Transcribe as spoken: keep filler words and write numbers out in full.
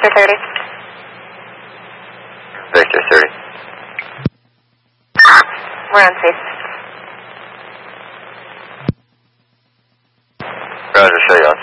Victor thirty. Victor thirty. We're on safe. Roger, show you on